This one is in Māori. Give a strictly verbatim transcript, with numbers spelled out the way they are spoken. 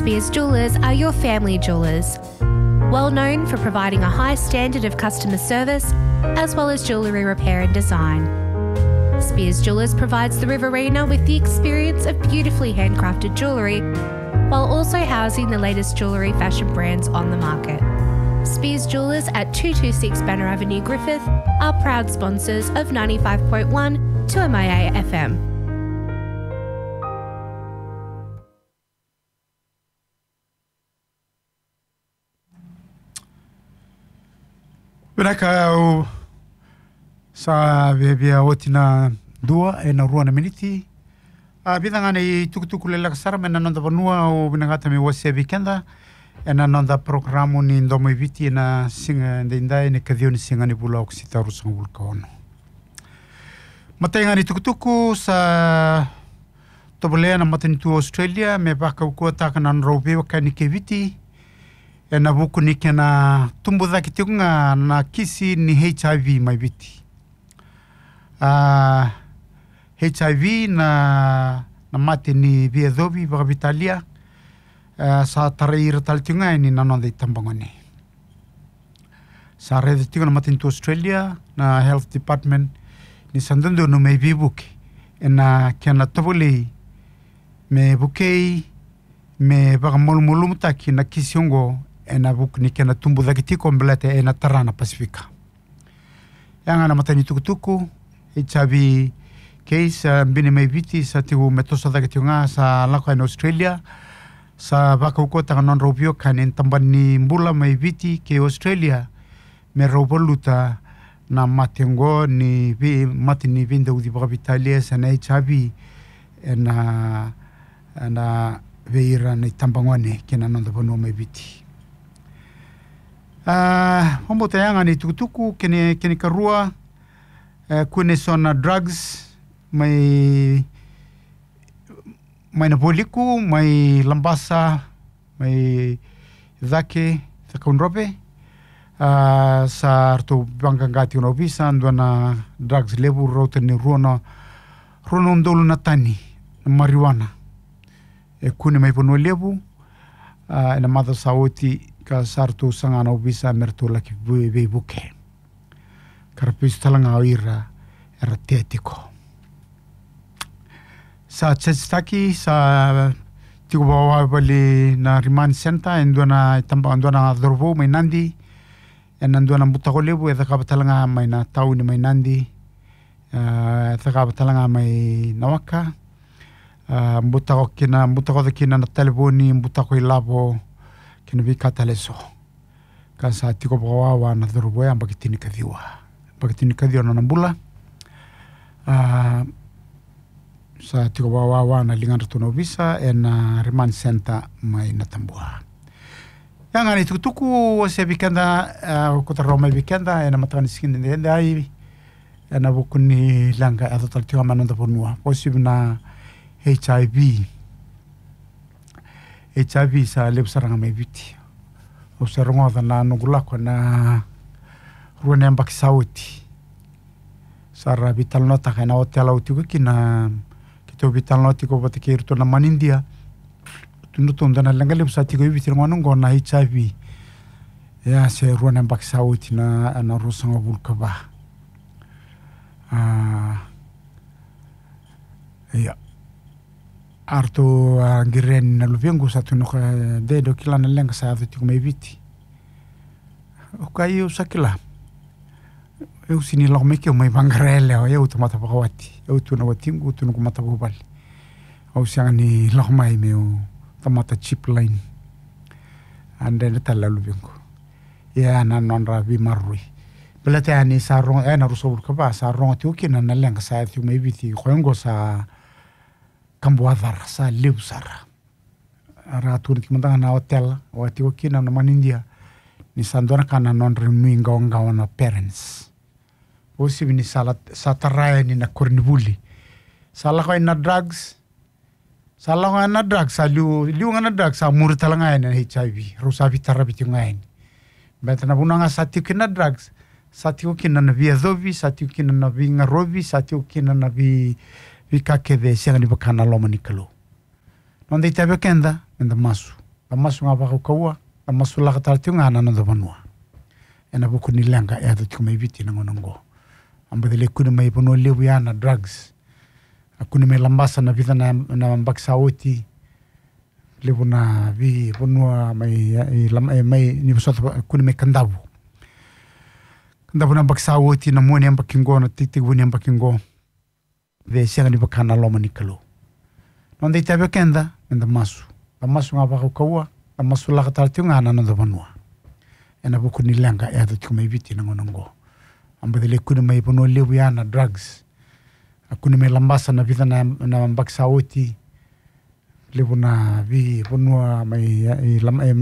Spears Jewellers are your family jewellers. Well known for providing a high standard of customer service as well as jewellery repair and design. Spears Jewellers provides the Riverina with the experience of beautifully handcrafted jewellery while also housing the latest jewellery fashion brands on the market. Spears Jewellers at two twenty-six Banner Avenue, Griffith are proud sponsors of ninety-five point one two M I A F M. Beraka au sa bebia otina dua e na rua na miniti. A bidanga nei tukutuku le lakasara me na nonda vanua o binangata me wase vikenda e na nonda programu ni ndomo i viti na singa ndendai ne kadio ni singa ni bula oksita rusanga vulka ono. Matenga ni tukutuku sa tobolea na matanitu Australia me baka ukua taka na nrobe waka ni ke viti e na vuku ni ke na tumbudha ki tiunga na kisi ni H I V mai viti. Uh, H I V na na mate ni via dobi baka vitalia uh, sa tarai ratali tiunga ni nanonda i tambangone. Sa reda tiunga na matanitu Australia na Health Department ni sandondo no me vibuke e na kia na topolei me bukei me baka molumolu mutaki na kisiongo e na buku ni kia na tumbudha ki tiko mbelete e na tarana Pasifika. Yanga na matani tukutuku H I V case uh, mbini mai viti sa tiku metosa dhaki tiunga sa laka in Australia sa baka uko taka non robio kanin tambani mbula mai viti ke Australia me roboluta na matengo ni vi mati ni vinda udi baka vitalia sa na H I V e na na veira ni tambangwane kena nonda panu mai viti. Uh, Hombo tayanga ni tukutuku kene kene karua uh, kune sona drugs mai mai napoliku mai lambasa mai dhake thakaunrope uh, sa arto bangangati una visa ndwana drugs levu rote ni ruona ruona ndolu natani marijuana e kune mai pono levu uh, na mother sauti ka sartu sangana visa mertu laki vei buke karapis talanga oira era tetiko sa tsestaki sa tiku bawa bali na remand center endona tamba endona dorvo mai nandi en endona butako lebu e thaka talanga mai na tauni mai nandi uh, thaka talanga mai nawaka uh, butako kina butako kina na telefoni butako ilabo kina vikata leso kansa tiko bawa na dorvo ya mbakitini kadhiwa mbakitini kadhiwa na nambula uh, sa tiko bawa na lingana tuno visa e na remand center mai na tambua. Yanga ni tukutuku wase vikenda uh, kota roma vikenda e na matani sikini ndende ai e na bukuni langa ato taltiwa manonda ponua posibu na H I V H I V sa lebsaranga mai viti o sa rongoda na nugulako na ruane ambaki sauti sa rabital nota ka na hotela utiku kina to vital noti ko bate ke irto na manindia tunu to ndana langalem sa ti ko vitir ngonu ngona H I V ya se ruana mbak sauti na na rusanga bulka ba ah ya arto ngiren na luvengo sa tunu ko de do kilana lenga sa ti ko me viti o kai o sakila eu sini lo me ke mai bangrele o eu tomata pakawati eu tu na watingu tu no mata bobal o sianga ni lo mai me o tomata chip line ande na tala lubengo ya na non rabi marui belate ani sa ron e na ruso ka ba sa ron ti o kina na lenga sa ti me viti khoengo sa kamboadar sa libsara ara tu ki manda na hotel o ti o kina na manindia ni sandona kana non reminga onga ona parents osi bini salat sataraya ni na kornivuli sala ko na drugs sala ko na drugs alu liu na drugs sa murtalanga na H I V rusa vitara bitungain betana bunanga sati kina drugs sati kina na via dovi sati kina na vinga rovi sati kina na vi vikake de sengani bakana lomani kalo nonde tabe kenda enda masu Tamasu ngā waka kaua, tamasu laka tātiu ngā nana da vanua. E na buku ni lenga e ata tika mai viti na ngonongo. Ambade le kuna mai pono lewu yana drugs. A kuna mai lambasa na vita na, na mbakisa oti. Lewu na vi ponua mai, mai, mai ni wasota kuna mai kandavu. Kandavu na mbakisa oti na muani amba kingo na titik wuni amba kingo. Ve sianga ni bakana loma ni kalu. Nonde i tabe kenda, enda masu. Tamasu ngā waka kaua, tamasu laka tātiu ngā nana da vanua. E na buku ni lenga e ata tika mai viti na ngonongo. Ambade le kuna mai pono lewu yana drugs. A kuna mai lambasa na vita na, na mbakisa oti. Lewu na vi ponua mai, mai